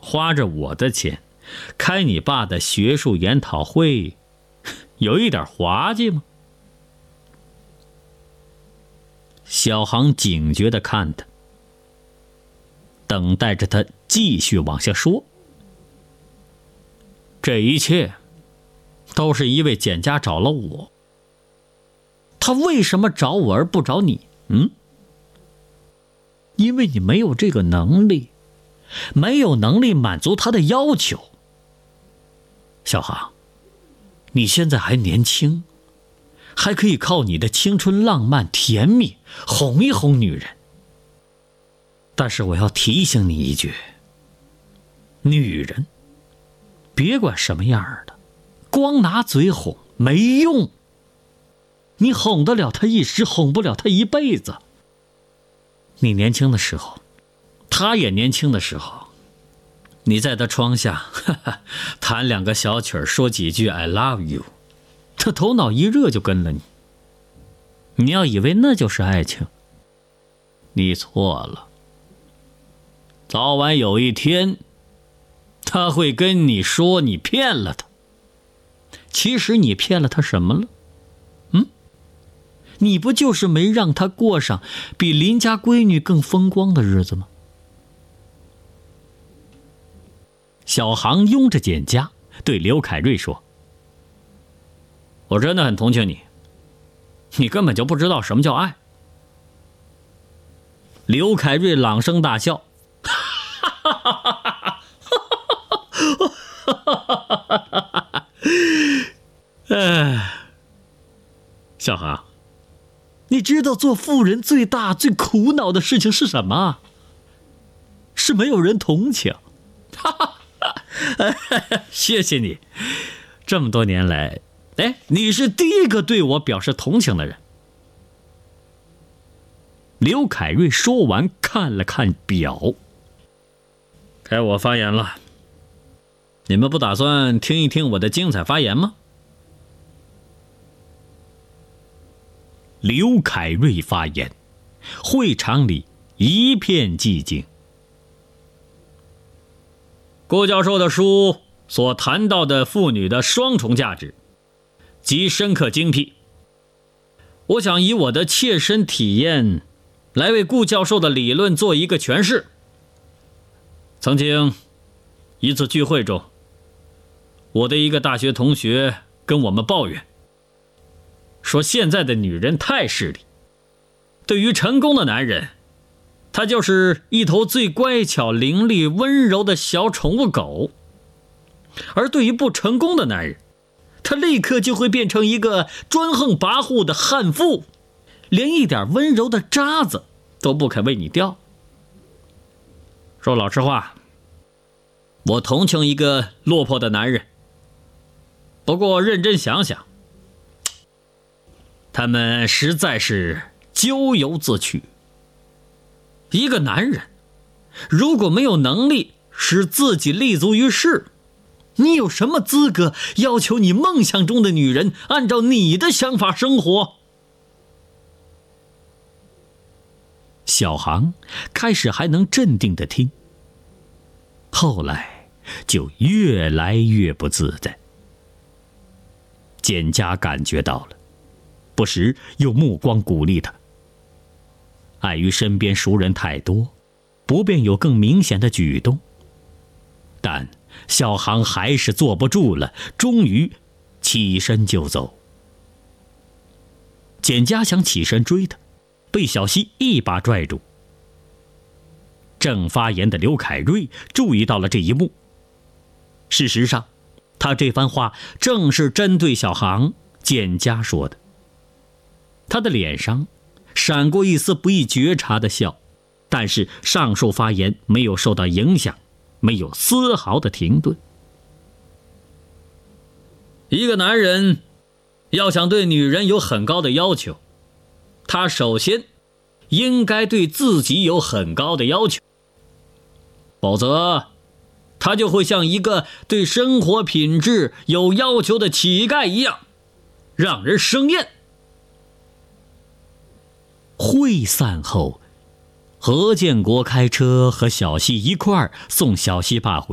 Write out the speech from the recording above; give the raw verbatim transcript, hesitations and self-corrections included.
花着我的钱开你爸的学术研讨会，有一点滑稽吗？小航警觉地看他，等待着他继续往下说。这一切都是因为简家找了我。他为什么找我而不找你？嗯？因为你没有这个能力，没有能力满足他的要求。小航，你现在还年轻，还可以靠你的青春浪漫甜蜜哄一哄女人。但是我要提醒你一句，女人别管什么样的，光拿嘴哄没用。你哄得了她一时，哄不了她一辈子。你年轻的时候，她也年轻的时候，你在她窗下哈哈弹两个小曲儿，说几句 I love you， 她头脑一热就跟了你。你要以为那就是爱情，你错了。早晚有一天，她会跟你说你骗了她。其实你骗了她什么了？嗯？你不就是没让她过上比邻家闺女更风光的日子吗？小航拥着简家对刘凯瑞说，我真的很同情你，你根本就不知道什么叫爱。刘凯瑞朗声大笑，哈哈哈哈哈哈！哎，小航，你知道做妇人最大最苦恼的事情是什么？是没有人同情。哈哈，谢谢你，这么多年来，哎，你是第一个对我表示同情的人。刘凯瑞说完，看了看表，该我发言了。你们不打算听一听我的精彩发言吗？刘凯瑞发言，会场里一片寂静。顾教授的书所谈到的妇女的双重价值极深刻精辟，我想以我的切身体验来为顾教授的理论做一个诠释。曾经一次聚会中，我的一个大学同学跟我们抱怨，说现在的女人太势利，对于成功的男人，他就是一头最乖巧伶俐温柔的小宠物狗，而对于不成功的男人，他立刻就会变成一个专横跋扈的悍妇，连一点温柔的渣子都不肯为你掉。说老实话，我同情一个落魄的男人，不过认真想想，他们实在是咎由自取。一个男人如果没有能力使自己立足于世，你有什么资格要求你梦想中的女人按照你的想法生活？小航开始还能镇定地听，后来就越来越不自在。简家感觉到了，不时用目光鼓励他。碍于身边熟人太多，不便有更明显的举动，但小航还是坐不住了，终于起身就走。简家想起身追他，被小西一把拽住。正发言的刘凯瑞注意到了这一幕，事实上他这番话正是针对小航简家说的。他的脸上闪过一丝不易觉察的笑，但是上述发言没有受到影响，没有丝毫的停顿。一个男人要想对女人有很高的要求，他首先应该对自己有很高的要求，否则他就会像一个对生活品质有要求的乞丐一样，让人生厌。会散后，何建国开车和小西一块儿送小西爸回